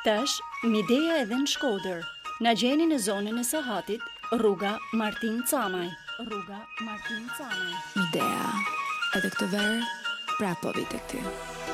Tash, Midea edhe në Shkodër. Na gjeni në zonën e Sahatit, rruga Martin Camaj. Midea, edhe këtë verë, prapë po vi tek ty.